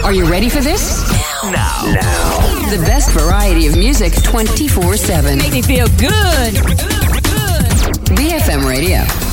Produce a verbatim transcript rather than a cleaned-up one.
Are you ready for this? Now. Now. The best variety of music twenty-four seven. Make me feel good. Good, good. B F M Radio.